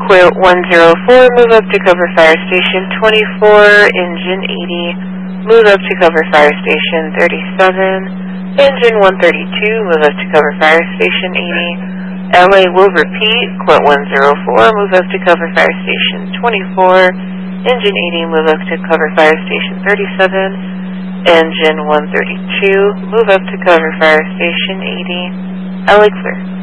Quilt 104, move up to cover fire station 24, engine 80, move up to cover fire station 37, engine 132, move up to cover fire station 80. LA will repeat, Quilt 104, move up to cover fire station 24, engine 80, move up to cover fire station 37, engine 132, move up to cover fire station 80. LA clear.